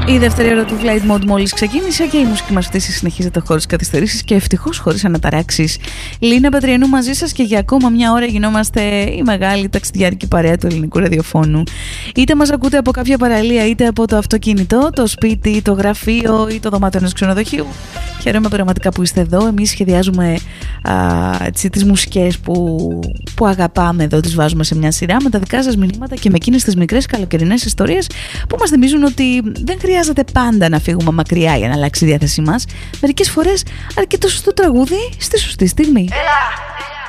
Η δεύτερη ώρα του Flight Mode μόλις ξεκίνησε και η μουσική μας πτήση συνεχίζεται χωρίς καθυστερήσεις και ευτυχώς χωρίς αναταράξεις. Λίνα Πετριανού μαζί σας και για ακόμα μια ώρα γινόμαστε η μεγάλη ταξιδιάρικη παρέα του ελληνικού ραδιοφώνου. Είτε μας ακούτε από κάποια παραλία, είτε από το αυτοκίνητο, το σπίτι, το γραφείο ή το δωμάτιο ενός ξενοδοχείου. Χαίρομαι πραγματικά που είστε εδώ. Εμείς σχεδιάζουμε τις μουσικές που αγαπάμε εδώ, τις βάζουμε σε μια σειρά με τα δικά σας μηνύματα και με εκείνες τις μικρές καλοκαιρινές ιστορίες που μας θυμίζουν ότι δεν χρειάζεται πάντα να φύγουμε μακριά για να αλλάξει η διάθεσή μας. Μερικές φορές αρκεί το σωστό τραγούδι στη σωστή στιγμή. Έλα.